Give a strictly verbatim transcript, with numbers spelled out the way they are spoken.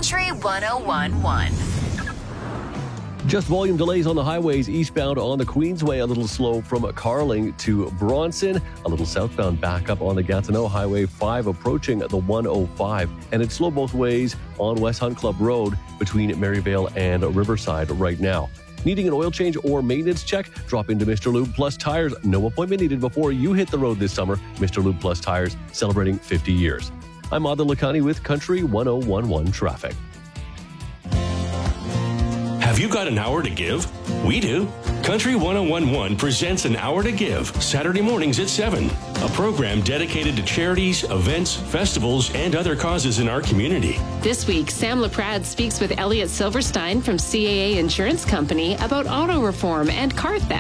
Country one oh one point one. Just volume delays on the highways eastbound on the Queensway, a little slow from Carling to Bronson, a little southbound backup on the Gatineau Highway five approaching the one oh five, and it's slow both ways on West Hunt Club Road between Maryvale and Riverside right now. Needing an oil change or maintenance check? Drop into Mister Lube Plus Tires. No appointment needed before you hit the road this summer. Mister Lube Plus Tires, celebrating fifty years. I'm Adil Lakhani with Country one oh one point one Traffic. Have you got an hour to give? We do. Country one oh one point one presents An Hour to Give, Saturday mornings at seven. A program dedicated to charities, events, festivals, and other causes in our community. This week, Sam LaPrade speaks with Elliot Silverstein from C A A Insurance Company about auto reform and car theft.